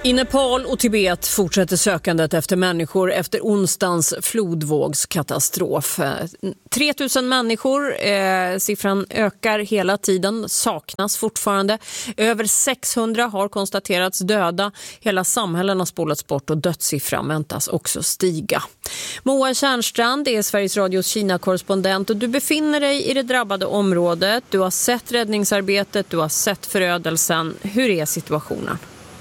I Nepal och Tibet fortsätter sökandet efter människor efter onsdagens flodvågskatastrof. 3000 människor, siffran ökar hela tiden, saknas fortfarande. Över 600 har konstaterats döda. Hela samhällen har spolats bort och dödssiffran väntas också stiga. Moa Tjärnstrand är Sveriges Radios Kina-korrespondent och du befinner dig i det drabbade området. Du har sett räddningsarbetet, du har sett förödelsen. Hur är situationen?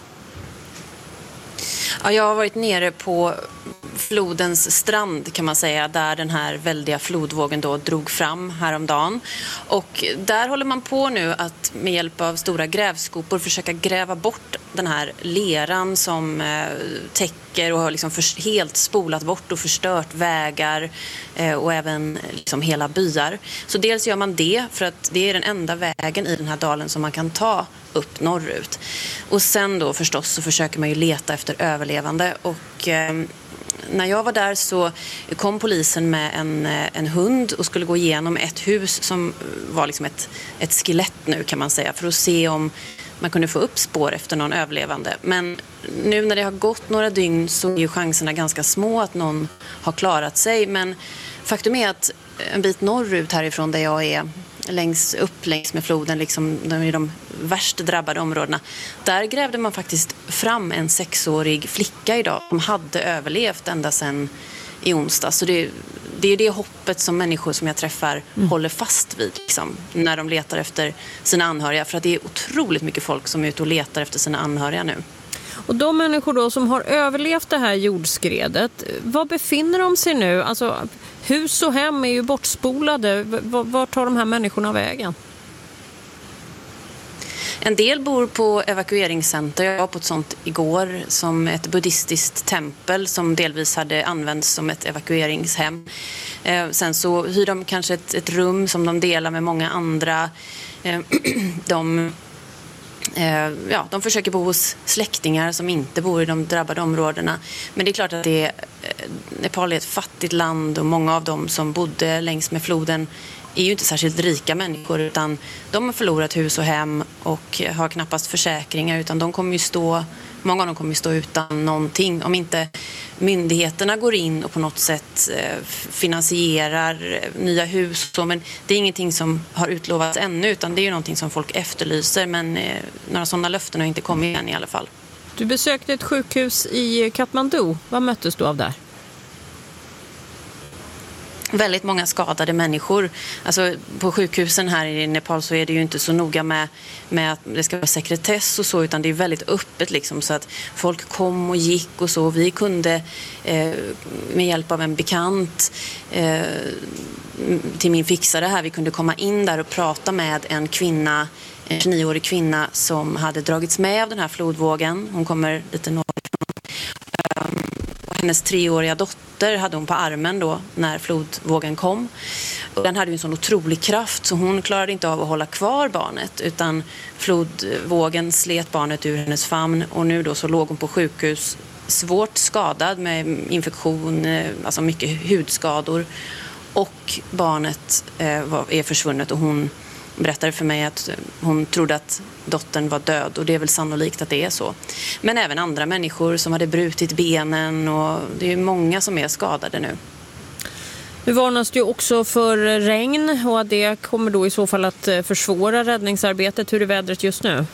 Ja, jag har varit nere på flodens strand kan man säga, där den här väldiga flodvågen då drog fram häromdagen. Och där håller man på nu att med hjälp av stora grävskopor försöka gräva bort den här leran som täcker och har liksom helt spolat bort och förstört vägar och även liksom hela byar. Så dels gör man det för att det är den enda vägen i den här dalen som man kan ta upp norrut. Och sen då förstås så försöker man ju leta efter överlevande och när jag var där så kom polisen med en hund och skulle gå igenom ett hus som var liksom ett skelett nu kan man säga, för att se om man kunde få upp spår efter någon överlevande. Men nu när det har gått några dygn så är ju chanserna ganska små att någon har klarat sig. Men faktum är att en bit norrut härifrån där jag är, längs med floden, liksom de värst drabbade områdena, där grävde man faktiskt fram en 6-årig flicka idag som hade överlevt ända sedan i onsdag. Så det är det hoppet som människor som jag träffar håller fast vid liksom, när de letar efter sina anhöriga. För att det är otroligt mycket folk som är ute och letar efter sina anhöriga nu. Och de människor då som har överlevt det här jordskredet, var befinner de sig nu? Alltså, hus och hem är ju bortspolade. Var tar de här människorna vägen? En del bor på evakueringscenter. Jag var på ett sånt igår, som ett buddhistiskt tempel som delvis hade använts som ett evakueringshem. Sen så hyr de kanske ett rum som de delar med många andra. De försöker bo hos släktingar som inte bor i de drabbade områdena. Men det är klart att Nepal är ett fattigt land och många av dem som bodde längs med floden är ju inte särskilt rika människor, utan de har förlorat hus och hem och har knappast försäkringar, utan många av dem kommer ju stå utan någonting om inte myndigheterna går in och på något sätt finansierar nya hus och så. Men det är ingenting som har utlovats ännu, utan det är ju någonting som folk efterlyser, men några sådana löften har inte kommit än i alla fall. Du besökte ett sjukhus i Kathmandu. Vad möttes du av där? Väldigt många skadade människor. Alltså, på sjukhusen här i Nepal så är det ju inte så noga med att det ska vara sekretess och så, utan det är väldigt öppet liksom, så att folk kom och gick och så. Vi kunde med hjälp av en bekant till min fixare här, vi kunde komma in där och prata med en 29-årig kvinna som hade dragits med av den här flodvågen. Hon kommer lite norrifrån. Hennes 3-åriga dotter hade hon på armen då när flodvågen kom. Och den hade ju en sån otrolig kraft så hon klarade inte av att hålla kvar barnet, utan flodvågen slet barnet ur hennes famn och nu då så låg hon på sjukhus svårt skadad med infektion, alltså mycket hudskador, och barnet är försvunnet och hon berättade för mig att hon trodde att dottern var död, och det är väl sannolikt att det är så. Men även andra människor som hade brutit benen, och det är många som är skadade nu. Nu varnas det ju också för regn, och det kommer då i så fall att försvåra räddningsarbetet. Hur är vädret just nu?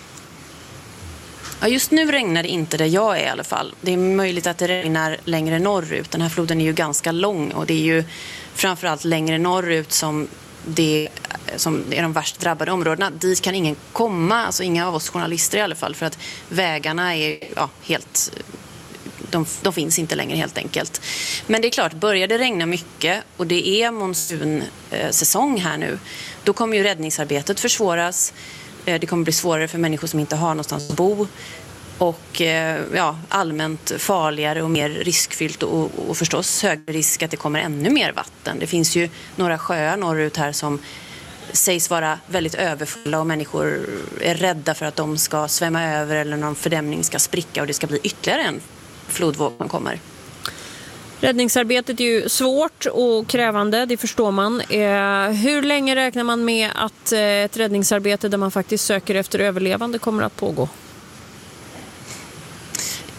Ja, just nu regnar det inte där jag är i alla fall. Det är möjligt att det regnar längre norrut. Den här floden är ju ganska lång, och det är ju framförallt längre norrut som är de värst drabbade områdena. Dit kan ingen komma, alltså inga av oss journalister i alla fall, för att vägarna är helt... De finns inte längre helt enkelt. Men det är klart, börjar det regna mycket och det är monsunsäsong här nu, då kommer ju räddningsarbetet försvåras. Det kommer bli svårare för människor som inte har någonstans att bo. Och allmänt farligare och mer riskfyllt, och förstås högre risk att det kommer ännu mer vatten. Det finns ju några sjöar norrut här som sägs vara väldigt överfulla, och människor är rädda för att de ska svämma över eller någon fördämning ska spricka och det ska bli ytterligare en flodvåg som kommer. Räddningsarbetet är ju svårt och krävande, det förstår man. Hur länge räknar man med att ett räddningsarbete där man faktiskt söker efter överlevande kommer att pågå?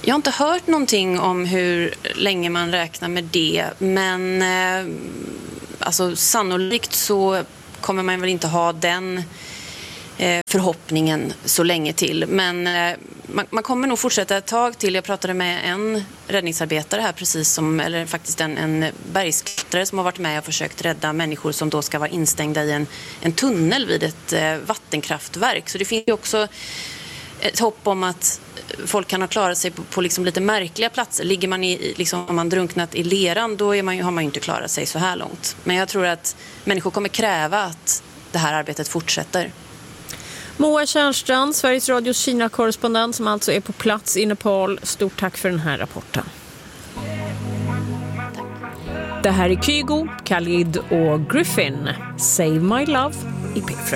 Jag har inte hört någonting om hur länge man räknar med det, men alltså, sannolikt så kommer man väl inte ha den förhoppningen så länge till. Men man kommer nog fortsätta ett tag till. Jag pratade med en räddningsarbetare här precis som, eller faktiskt en bergsklättrare som har varit med och försökt rädda människor som då ska vara instängda i en tunnel vid ett vattenkraftverk. Så det finns ju också ett hopp om att folk kan ha klarat sig på liksom lite märkliga platser. Ligger man om man drunknat i leran, då har man ju inte klarat sig så här långt. Men jag tror att människor kommer kräva att det här arbetet fortsätter. Moa Tjärnstrand, Sveriges Radios Kina-korrespondent som alltså är på plats i Nepal. Stort tack för den här rapporten. Det här är Kygo, Khalid och Griffin. Save My Love i P4.